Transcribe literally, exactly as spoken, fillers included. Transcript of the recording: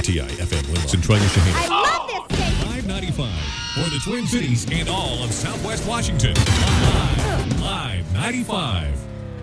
T I F M Willow. Centralia Shaheen. I love this station. five ninety-five for the Twin Cities and all of Southwest Washington. Live, Live ninety-five.